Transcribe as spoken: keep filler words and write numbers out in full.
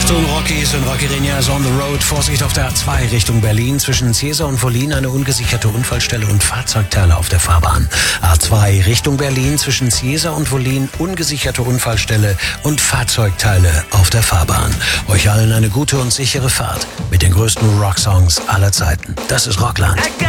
Achtung, Rockies und Rockerinas on the road. Vorsicht auf der A zwei Richtung Berlin. Zwischen Ziesar und Wollin eine ungesicherte Unfallstelle und Fahrzeugteile auf der Fahrbahn. A zwei Richtung Berlin. Zwischen Ziesar und Wollin ungesicherte Unfallstelle und Fahrzeugteile auf der Fahrbahn. Euch allen eine gute und sichere Fahrt mit den größten Rocksongs aller Zeiten. Das ist Rockland.